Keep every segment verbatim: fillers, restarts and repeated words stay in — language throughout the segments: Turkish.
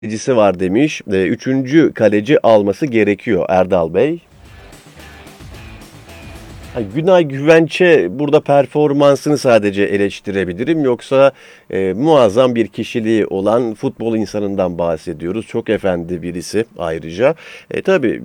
kalecisi var demiş. E, üçüncü kaleci alması gerekiyor Erdal Bey. Ha, Günay Güvenç'e burada performansını sadece eleştirebilirim. Yoksa e, muazzam bir kişiliği olan futbol insanından bahsediyoruz. Çok efendi birisi ayrıca. E, tabii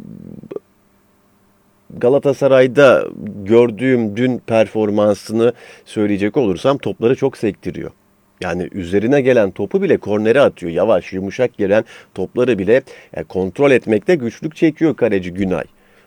Galatasaray'da gördüğüm dün performansını söyleyecek olursam topları çok sektiriyor. Yani üzerine gelen topu bile kornere atıyor. Yavaş, yumuşak gelen topları bile e, kontrol etmekte güçlük çekiyor kaleci Günay.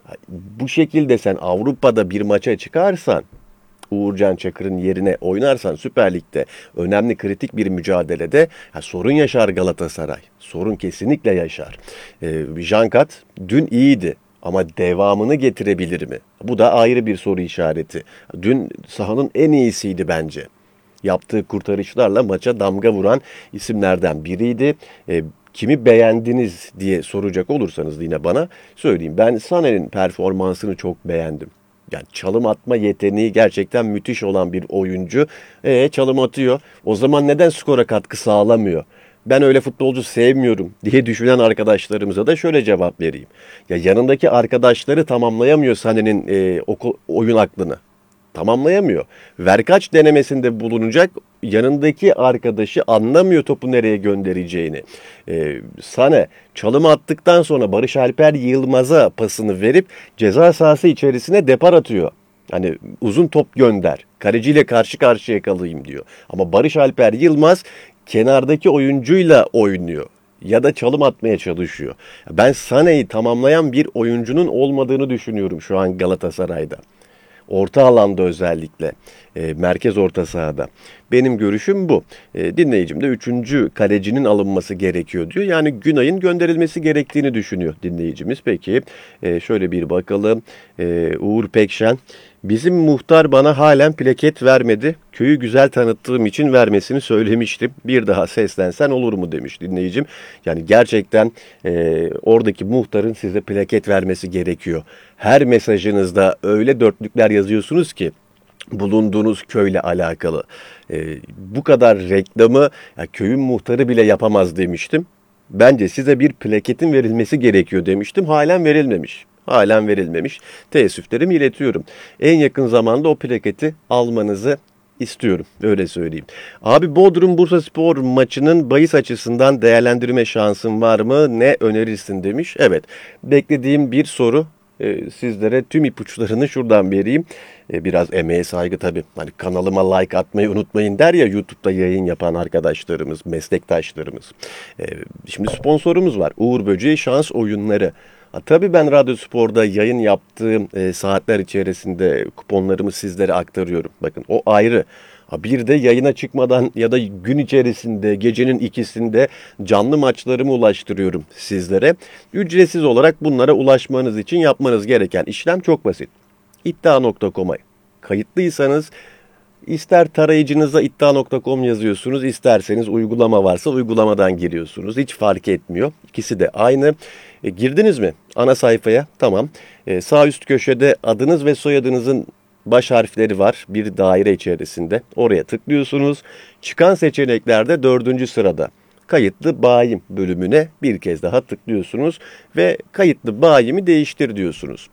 Bu şekilde sen Avrupa'da bir maça çıkarsan, Uğurcan Çakır'ın yerine oynarsan Süper Lig'de önemli kritik bir mücadelede ha, sorun yaşar Galatasaray. Sorun kesinlikle yaşar. Ee, Jankat dün iyiydi ama devamını getirebilir mi? Bu da ayrı bir soru işareti. Dün sahanın en iyisiydi bence. Yaptığı kurtarışlarla maça damga vuran isimlerden biriydi. E, kimi beğendiniz diye soracak olursanız yine bana söyleyeyim. Ben Sané'nin performansını çok beğendim. Yani çalım atma yeteneği gerçekten müthiş olan bir oyuncu. E, çalım atıyor. O zaman neden skora katkı sağlamıyor? Ben öyle futbolcu sevmiyorum diye düşünen arkadaşlarımıza da şöyle cevap vereyim. Ya yanındaki arkadaşları tamamlayamıyor Sané'nin e, oku- oyun aklını. Tamamlayamıyor. Verkaç denemesinde bulunacak, yanındaki arkadaşı anlamıyor topu nereye göndereceğini. Ee, Sané çalım attıktan sonra Barış Alper Yılmaz'a pasını verip ceza sahası içerisine depar atıyor. Hani uzun top gönder, kaleciyle karşı karşıya kalayım diyor. Ama Barış Alper Yılmaz kenardaki oyuncuyla oynuyor ya da çalım atmaya çalışıyor. Ben Sané'yi tamamlayan bir oyuncunun olmadığını düşünüyorum şu an Galatasaray'da. Orta alanda özellikle, e, merkez orta sahada. Benim görüşüm bu. E, dinleyicim de üçüncü kalecinin alınması gerekiyor diyor. Yani Günay'ın gönderilmesi gerektiğini düşünüyor dinleyicimiz. Peki e, şöyle bir bakalım. E, Uğur Pekşen. Bizim muhtar bana halen plaket vermedi. Köyü güzel tanıttığım için vermesini söylemiştim. Bir daha seslensen olur mu demiş dinleyicim. Yani gerçekten e, oradaki muhtarın size plaket vermesi gerekiyor. Her mesajınızda öyle dörtlükler yazıyorsunuz ki bulunduğunuz köyle alakalı. E, bu kadar reklamı ya, köyün muhtarı bile yapamaz demiştim. Bence size bir plaketin verilmesi gerekiyor demiştim. Halen verilmemiş. Halen verilmemiş. Teessüflerimi iletiyorum. En yakın zamanda o plaketi almanızı istiyorum. Öyle söyleyeyim. Abi Bodrum Bursaspor maçının bahis açısından değerlendirme şansın var mı? Ne önerirsin demiş. Evet. Beklediğim bir soru. Ee, sizlere tüm ipuçlarını şuradan vereyim. Ee, biraz emeğe saygı tabii. Hani kanalıma like atmayı unutmayın der ya YouTube'da yayın yapan arkadaşlarımız, meslektaşlarımız. Ee, şimdi sponsorumuz var. Uğur Böceği Şans Oyunları. Ha, tabii ben Radyo Spor'da yayın yaptığım e, saatler içerisinde kuponlarımı sizlere aktarıyorum. Bakın o ayrı. Ha, bir de yayına çıkmadan ya da gün içerisinde gecenin ikisinde canlı maçlarımı ulaştırıyorum sizlere. Ücretsiz olarak bunlara ulaşmanız için yapmanız gereken işlem çok basit. iddia nokta com'a kayıtlıysanız İster tarayıcınıza iddia nokta com yazıyorsunuz, isterseniz uygulama varsa uygulamadan giriyorsunuz. Hiç fark etmiyor. İkisi de aynı. E, girdiniz mi ana sayfaya? Tamam. E, sağ üst köşede adınız ve soyadınızın baş harfleri var bir daire içerisinde. Oraya tıklıyorsunuz. Çıkan seçeneklerde dördüncü sırada kayıtlı bayim bölümüne bir kez daha tıklıyorsunuz ve kayıtlı bayimi değiştir diyorsunuz.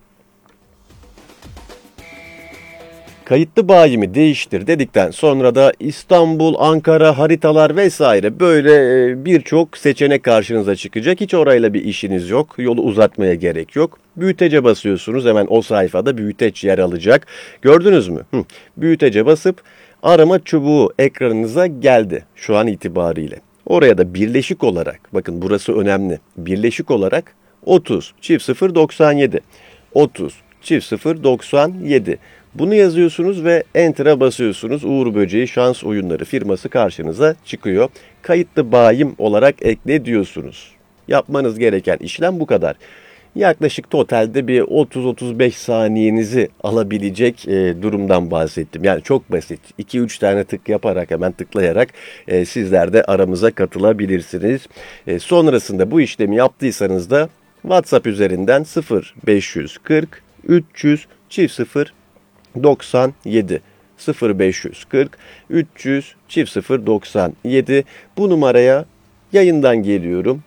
Kayıtlı bayimi değiştir dedikten sonra da İstanbul, Ankara, haritalar vesaire böyle e, birçok seçenek karşınıza çıkacak. Hiç orayla bir işiniz yok. Yolu uzatmaya gerek yok. Büyütece basıyorsunuz. Hemen o sayfada büyüteç yer alacak. Gördünüz mü? Hı. Büyütece basıp arama çubuğu ekranınıza geldi şu an itibariyle. Oraya da birleşik olarak, bakın burası önemli. Birleşik olarak otuz çift sıfır doksan yedi. otuz çift sıfır doksan yedi. Bunu yazıyorsunuz ve Enter'a basıyorsunuz. Uğur Böceği Şans Oyunları firması karşınıza çıkıyor. Kayıtlı bayim olarak ekle diyorsunuz. Yapmanız gereken işlem bu kadar. Yaklaşık totalde bir otuz otuz beş saniyenizi alabilecek e, durumdan bahsettim. Yani çok basit. iki üç tane tık yaparak hemen tıklayarak e, sizler de aramıza katılabilirsiniz. E, sonrasında bu işlemi yaptıysanız da WhatsApp üzerinden sıfır beş yüz kırk üç yüz çift sıfır doksan yedi sıfır beş yüz kırk üç yüz çift sıfır doksan yedi bu numaraya yayından geliyorum.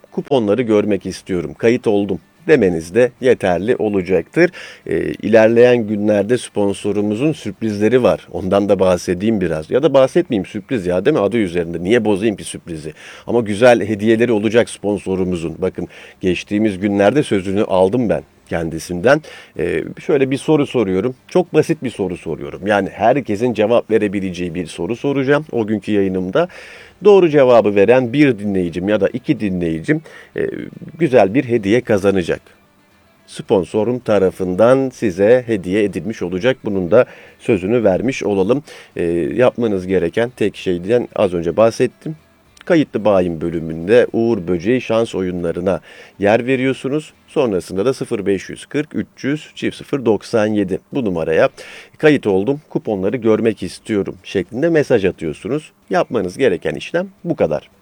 kuponları görmek istiyorum, kayıt oldum demeniz de yeterli olacaktır. E, ilerleyen günlerde sponsorumuzun sürprizleri var. Ondan da bahsedeyim biraz. Ya da bahsetmeyeyim, sürpriz ya, değil mi? Adı üzerinde. Niye bozayım ki sürprizi? Ama güzel hediyeleri olacak sponsorumuzun. Bakın, geçtiğimiz günlerde sözünü aldım ben kendisinden. Ee, şöyle bir soru soruyorum. Çok basit bir soru soruyorum. Yani herkesin cevap verebileceği bir soru soracağım o günkü yayınımda. Doğru cevabı veren bir dinleyicim ya da iki dinleyicim e, güzel bir hediye kazanacak. Sponsorum tarafından size hediye edilmiş olacak. Bunun da sözünü vermiş olalım. E, yapmanız gereken tek şeyden az önce bahsettim. Kayıtlı bayin bölümünde Uğur Böceği şans oyunlarına yer veriyorsunuz. Sonrasında da sıfır beş yüz kırk üç yüz sıfır doksan yedi bu numaraya kayıt oldum, kuponları görmek istiyorum şeklinde mesaj atıyorsunuz. Yapmanız gereken işlem bu kadar.